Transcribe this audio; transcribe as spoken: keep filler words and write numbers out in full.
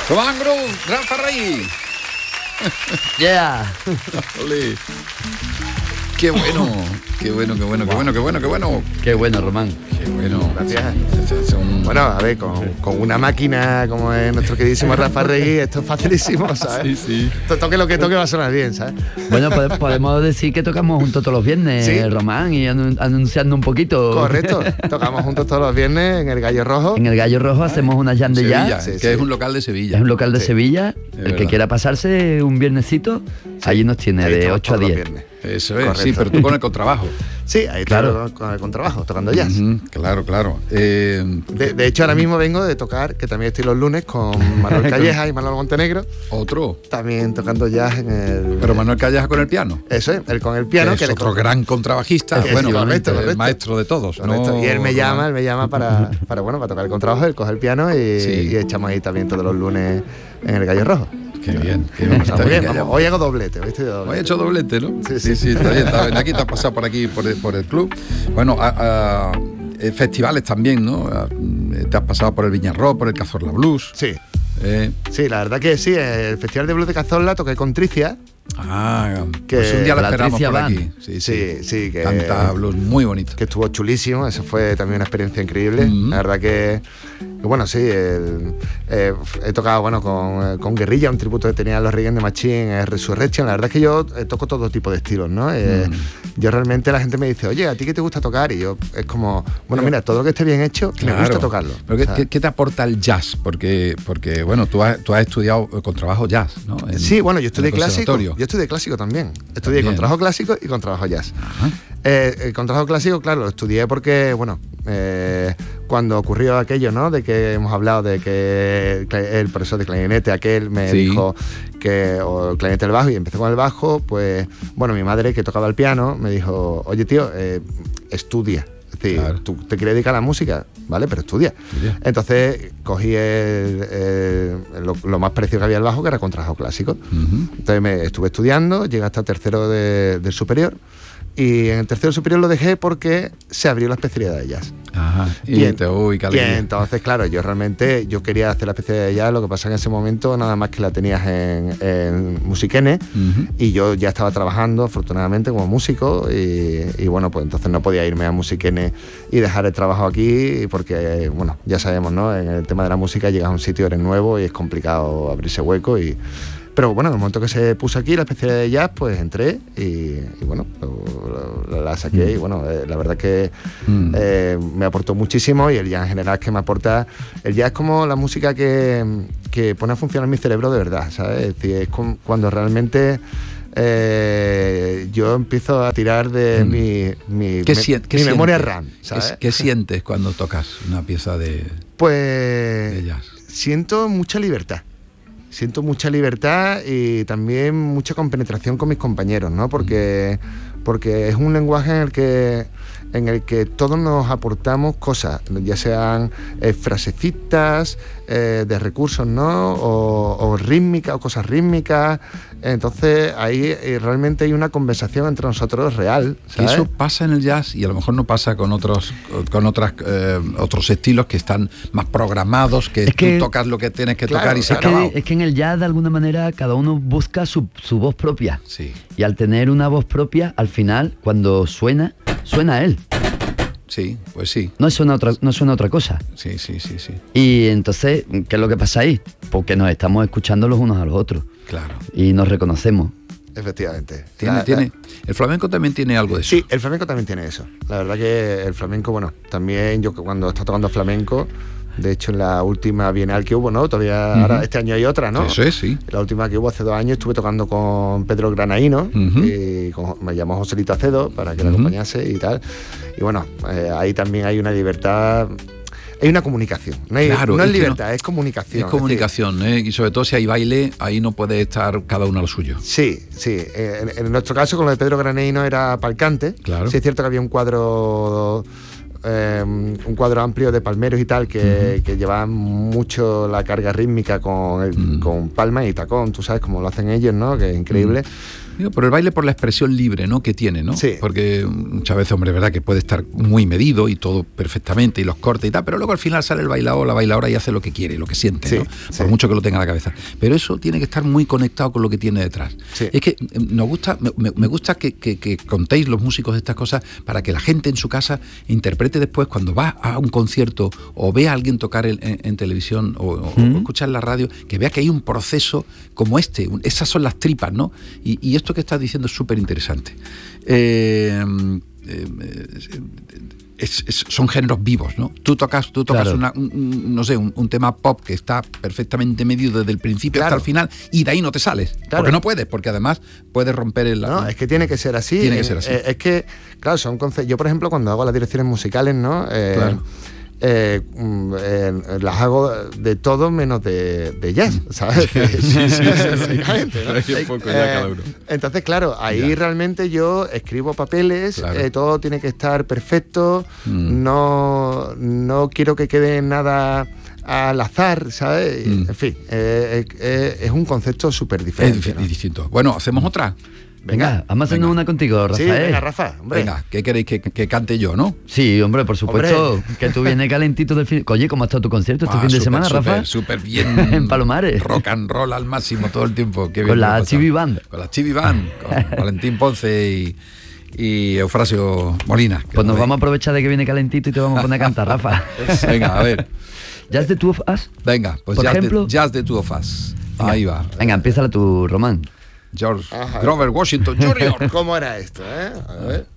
Román Groove, Rafa Rey. Yeah. Olé. Qué bueno, qué bueno, qué bueno, qué bueno, qué bueno, qué bueno. Qué bueno, Román. Qué bueno. Gracias. Son... Bueno, a ver, con, con una máquina como es nuestro queridísimo Rafa Rey, esto es facilísimo, ¿sabes? Sí, sí. Toque lo que toque va a sonar bien, ¿sabes? Bueno, pode- podemos decir que tocamos juntos todos los viernes, Sí. Román, y anu- anunciando un poquito. Correcto. Tocamos juntos todos los viernes en el Gallo Rojo. En el Gallo Rojo hacemos una jam de Sevilla, jazz. Sí, que sí. es un local de Sevilla. Es un local de Sí. Sevilla. El verdad. que quiera pasarse un viernesito, allí nos tiene Ahí de estamos ocho a todos los diez. viernes. Eso es, Correcto. sí, pero tú con el contrabajo. Sí, ahí Claro. claro. con, con, con trabajo, tocando jazz. Ujú, claro, claro. Eh, De, de hecho, ahora mismo vengo de tocar, que también estoy los lunes, con Manuel Calleja y Manuel Montenegro, otro. también tocando jazz en el... Pero Manuel Calleja con el piano. Eso es, él con el piano. que que es le otro con- gran contrabajista. Sí, bueno, sí, correcto, el correcto. maestro de todos. Correcto. ¿no? Y él me llama, él me llama para, para, bueno, para tocar el contrabajo, él coge el piano y, Sí. y echamos ahí también todos los lunes en el Gallo Rojo. Qué bien, qué bien. Está Está muy bien, bien, Calleja. vamos, hoy hago doblete, ¿viste? Doblete. Hoy he hecho doblete, ¿no? Sí, sí, sí. sí, está bien, está bien. Aquí te has pasado por aquí, por el, por el club. Bueno, a, a, eh, festivales también, ¿no? A, te has pasado por el Viñarro, por el Cazorla Blues. Sí, Eh, sí, la verdad que sí, el Festival de Blues de Cazorla toqué con Tricia. ah, Que pues un día la la esperamos Tricia por Band. aquí. Sí, sí. Sí, sí, que- Canta blues muy bonito. Que estuvo chulísimo, eso fue también una experiencia increíble. Mm. La verdad que, que bueno, sí, el- eh, he tocado bueno con, con Guerrilla, un tributo que tenía los Rey de Machine, eh, Resurrection. La verdad es que yo eh, toco todo tipo de estilos, ¿no? Eh, Mm. Yo realmente la gente me dice, oye, ¿a ti qué te gusta tocar? Y yo, es como, bueno, Pero- mira, todo lo que esté bien hecho, me Claro. gusta tocarlo. Pero ¿qué, O sea, qué- qué te aporta el jazz? Porque, porque bueno, tú has, tú has estudiado con trabajo jazz, ¿no? En- Sí, bueno, yo en estudié el clásico. conservatorio. Yo estudié clásico también. Estudié También. con trabajo clásico y con trabajo jazz. Ajá. Eh, el contrabajo clásico, claro, lo estudié porque, bueno, eh, cuando ocurrió aquello, ¿no? De que hemos hablado de que el profesor de clarinete, aquel, me Sí. dijo que, o el clarinete del bajo, y empecé con el bajo, pues, bueno, mi madre, que tocaba el piano, me dijo, oye, tío, eh, estudia. Es decir, Claro. tú te quieres dedicar a la música, ¿vale? Pero estudia. Estudia. Entonces cogí el- el- lo, lo más parecido que había al bajo, que era contrabajo clásico. Ujú. Entonces me estuve estudiando, llegué hasta tercero de, del superior, y en el tercero superior lo dejé porque se abrió la especialidad de jazz. Ajá. Y, Bien. te, uy, qué Y alegría. entonces, claro, yo realmente yo quería hacer la especialidad de jazz, lo que pasa en ese momento nada más que la tenías en, en Musiquene, Ujú. y yo ya estaba trabajando afortunadamente como músico, y, y bueno, pues entonces no podía irme a Musiquene y dejar el trabajo aquí, porque bueno, ya sabemos, ¿no? En el tema de la música llegas a un sitio, eres nuevo y es complicado abrirse hueco. Y pero bueno, en el momento que se puso aquí la especialidad de jazz, pues entré y, y bueno, lo- lo- la saqué, y bueno, eh, la verdad que Mm. eh, me aportó muchísimo, y el jazz en general es que me aporta. El jazz es como la música que, que pone a funcionar mi cerebro de verdad, ¿sabes? Es decir, es con- cuando realmente eh, yo empiezo a tirar de Mm. mi, mi, ¿Qué me- sien- qué mi memoria sientes? RAM, ¿Qué, ¿sabes? qué sientes cuando tocas una pieza de, de Pues jazz? siento mucha libertad. Siento mucha libertad y también mucha compenetración con mis compañeros, ¿no? Porque, porque es un lenguaje en el que en el que todos nos aportamos cosas, ya sean eh, frasecitas eh, de recursos, ¿no? O, o rítmicas, o cosas rítmicas. Entonces ahí eh, realmente hay una conversación entre nosotros real, Que ¿sabes? eso pasa en el jazz y a lo mejor no pasa con otros con otras eh, otros estilos que están más programados, que, Es que- tú tocas lo que tienes que Claro, tocar y se ha Es que, acabado. es que en el jazz, de alguna manera, cada uno busca su, su voz propia. Sí, Y al tener una voz propia, al final, cuando suena, suena él. sí, pues sí, No suena otra, no suena otra cosa. sí, sí, sí, sí, Y entonces, ¿qué es lo que pasa ahí? Porque nos estamos escuchando los unos a los otros claro. y nos reconocemos. Efectivamente. Tiene, La- tiene, el flamenco también tiene algo de eso. Sí, el flamenco también tiene eso. La verdad que el flamenco, bueno, también yo cuando estaba tocando flamenco, de hecho en la última bienal que hubo, ¿no? Todavía Ujú. ahora este año hay otra, ¿no? Eso es, sí. La última que hubo hace dos años estuve tocando con Pedro Granaíno, Ujú. y con- me llamó Joselito Acedo para que le Ujú. acompañase y tal. Y bueno, eh, ahí también hay una libertad, hay una comunicación. No, hay, Claro, no es es que libertad, es comunicación. Es comunicación, ¿eh? Y sobre todo si hay baile, ahí no puede estar cada uno al suyo. Sí, sí. Eh, En, en nuestro caso, con lo de Pedro Graneino era palcante. Claro. Sí, es cierto que había un cuadro, eh, un cuadro amplio de palmeros y tal, que, que llevaban mucho la carga rítmica con, el- Ujú. con palma y tacón, tú sabes cómo lo hacen ellos, ¿no? Que es increíble. Digo, por el baile, por la expresión libre, ¿no?, que tiene, ¿no? Sí. Porque muchas veces, hombre, es verdad que puede estar muy medido y todo perfectamente y los cortes y tal, pero luego al final sale el bailador o la bailadora y hace lo que quiere, lo que siente, Sí, ¿no? sí. Por mucho que lo tenga en la cabeza. Pero eso tiene que estar muy conectado con lo que tiene detrás. Sí. Es que nos gusta, me, me gusta que, que, que contéis los músicos de estas cosas para que la gente en su casa interprete después cuando va a un concierto o ve a alguien tocar en, en, en televisión o, o, ¿Mm? o escuchar en la radio, que vea que hay un proceso como este. Esas son las tripas, ¿no? Y, y esto que estás diciendo es súper interesante. Eh, eh, es, es, son géneros vivos, ¿no? Tú tocas, tú tocas claro. una, un, no sé, un, un tema pop que está perfectamente medido desde el principio Claro. hasta el final y de ahí no te sales. Claro. Porque no puedes, porque además puedes romper el... No, es que tiene que ser así. Tiene que ser así. Eh, es que, claro, son conce- yo, por ejemplo, cuando hago las direcciones musicales, ¿no? Eh, Claro. eh, mm, eh, las hago de todo menos de, de jazz, ¿sabes? Sí, sí, sí, Básicamente, ¿no? Hay un poco ya Eh, cada uno. Entonces, claro, ahí Ya. realmente yo escribo papeles, Claro. eh, todo tiene que estar perfecto, Mm. no, no quiero que quede nada al azar, ¿sabes? Mm. En fin, eh, eh, es un concepto súper Es diferente. dif- distinto. Bueno, hacemos otra. Venga, vamos a hacernos venga. una contigo, Sí, Rafael. venga, Rafa, hombre. Venga, ¿qué queréis que, que cante yo, no? Sí, hombre, por supuesto, Hombre. que tú vienes calentito del fin. Oye, ¿cómo ha estado tu concierto este Ah, fin de súper, semana, súper, Rafa? Súper bien. En Palomares. Rock and roll al máximo todo el tiempo. Qué bien Con me lo la he pasado. Chibi Band. Con la Chibi Band, con Valentín Ponce y, y Eufrasio Molina. que Pues nos lo vamos a aprovechar de que viene calentito y te vamos a poner a cantar, Rafa. veis. Venga, a ver. ¿Jazz de Two of Us? Venga, pues Por Jazz, ejemplo. de, Jazz de Two of Us. Venga, Ahí va. Venga, empieza tu Román. George Ajá. Grover Washington junior ¿Cómo era esto, eh? A ver.